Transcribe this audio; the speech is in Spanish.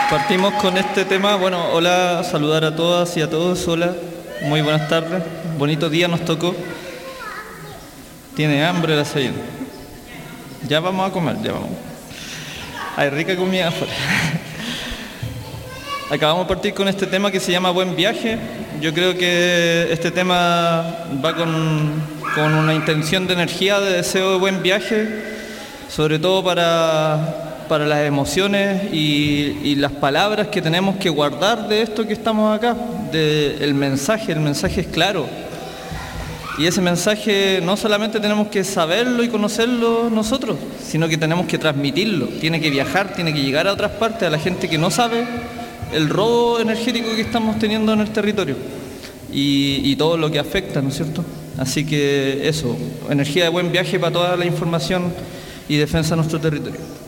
Partimos con este tema. Bueno, hola, saludar a todas y a todos. Hola, muy buenas tardes. Bonito día nos tocó. Tiene hambre la Sayena. Ya vamos a comer, ya vamos. Hay rica comida afuera. Acabamos de partir con este tema que se llama Buen Viaje. Yo creo que este tema va con una intención de energía, de deseo de buen viaje, sobre todo para las emociones y las palabras que tenemos que guardar de esto que estamos acá, el mensaje es claro. Y ese mensaje no solamente tenemos que saberlo y conocerlo nosotros, sino que tenemos que transmitirlo. Tiene que viajar, tiene que llegar a otras partes, a la gente que no sabe el robo energético que estamos teniendo en el territorio y todo lo que afecta, ¿no es cierto? Así que eso, energía de buen viaje para toda la información y defensa de nuestro territorio.